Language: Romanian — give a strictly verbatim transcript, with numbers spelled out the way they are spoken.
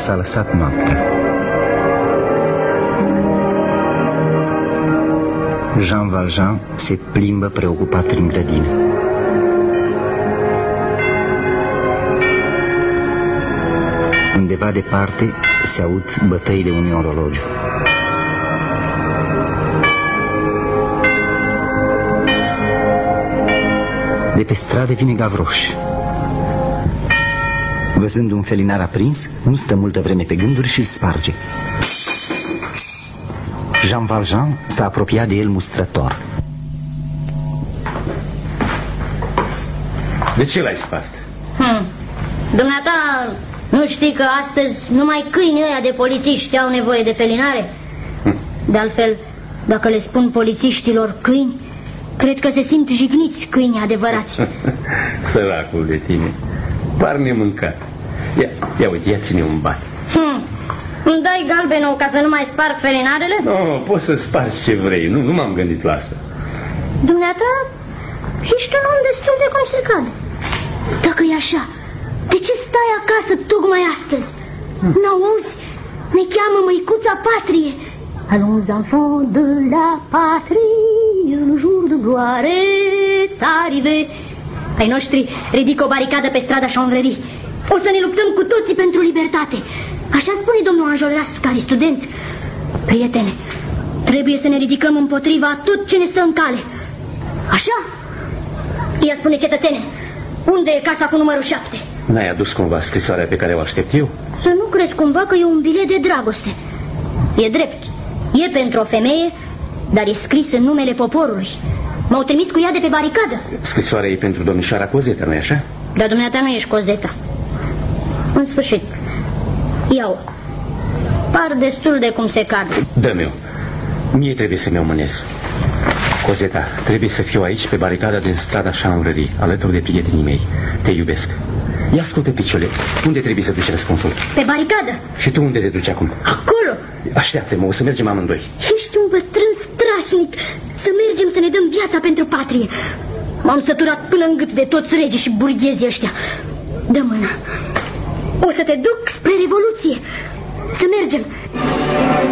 s-a lăsat noaptea. Jean Valjean se plimbă preocupat prin grădină. Undeva departe se aud bătăile unui orologiu. De pe stradă vine Gavroș. Văzând un felinar aprins, nu stă multă vreme pe gânduri și îl sparge. Jean Valjean s-a apropiat de el mustrător. De ce l-ai spart? Hmm. Dumneata, nu știi că astăzi numai câinii ăia de polițiști au nevoie de felinare? Hmm. De altfel, dacă le spun polițiștilor câini, cred că se simt jigniți câinii adevărați. Săracul de tine, par nemâncat. Ia, ia uite, ia ține un bat. Hmm. Îmi dai galbenul ca să nu mai sparg felinarele? Nu, no, poți să spargi ce vrei, nu, nu m-am gândit la asta. Dumneata, ești un om destul de cum se cade. Dacă e așa, de ce stai acasă tocmai astăzi? Hmm. N-auzi? Ne cheamă măicuța patrie. Allons enfants de la patrie, un jour de gloire est arrivé. Ai noștri ridică o baricadă pe strada Chanvrerie. O să ne luptăm cu toții pentru libertate. Așa spune domnul Enjolras, care e student. Prietene, trebuie să ne ridicăm împotriva tot ce ne stă în cale. Așa? Ia spune, cetățene, unde e casa cu numărul șapte? N-ai adus cumva scrisoarea pe care o aștept eu? Să nu crezi cumva că e un bilet de dragoste. E drept, e pentru o femeie, dar e scris în numele poporului. M-au trimis cu ea de pe baricadă. Scrisoarea e pentru domnișoara Cozeta, nu-i așa? Dar dumneata nu ești Cozeta. În sfârșit, iau. Par destul de cum se cade. Dă-mi-o. Mie trebuie să-mi o mânez. Cozeta, trebuie să fiu aici pe baricada din strada Chanvrerie, alături de prietenii mei. Te iubesc. Ia ascultă, piciule, unde trebuie să duci răspunsul? Pe baricadă. Și tu unde te duci acum? Acolo. Așteaptă-mă, o să mergem amândoi. Ești un bătrân strașnic. Să mergem să ne dăm viața pentru patrie. M-am săturat până în gât de toți regii și burghezii ăștia. Dă mâna. O să te duc spre revoluție. Să mergem.